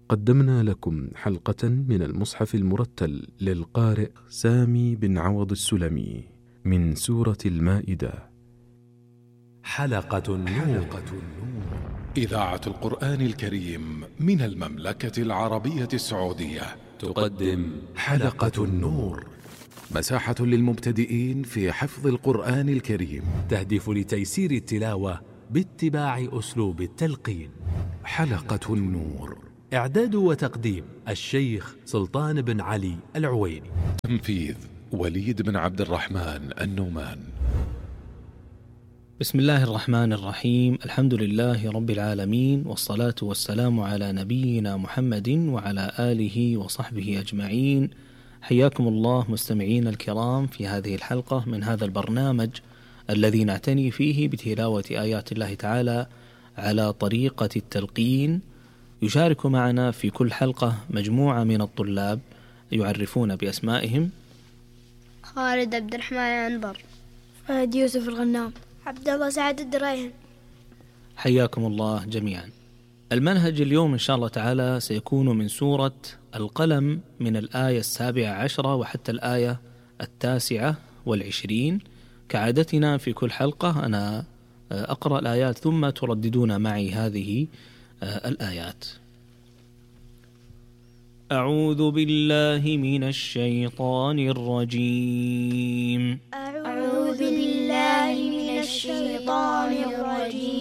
قدمنا لكم حلقة من المصحف المرتل للقارئ سامي بن عوض السلمي من سورة المائدة. حلقة النور. إذاعة القرآن الكريم من المملكة العربية السعودية تقدم حلقة النور، مساحة للمبتدئين في حفظ القرآن الكريم، تهدف لتيسير التلاوة باتباع أسلوب التلقين. حلقة النور، إعداد وتقديم الشيخ سلطان بن علي العويني، تنفيذ وليد بن عبد الرحمن النومان. بسم الله الرحمن الرحيم. الحمد لله رب العالمين، والصلاة والسلام على نبينا محمد وعلى آله وصحبه أجمعين. حياكم الله مستمعين الكرام في هذه الحلقة من هذا البرنامج الذي نعتني فيه بتلاوة آيات الله تعالى على طريقة التلقين. يشارك معنا في كل حلقة مجموعة من الطلاب يعرفون بأسمائهم: خالد عبد الرحمن عنبر، فهد يوسف الغنام، عبد الله سعد الدرايهم. حياكم الله جميعا. المنهج اليوم إن شاء الله تعالى سيكون من سورة القلم من الآية 17 وحتى الآية 29. كعادتنا في كل حلقة أنا أقرأ الآيات ثم ترددون معي هذه الآيات. أعوذ بالله من الشيطان الرجيم. أعوذ بالله من الشيطان الرجيم.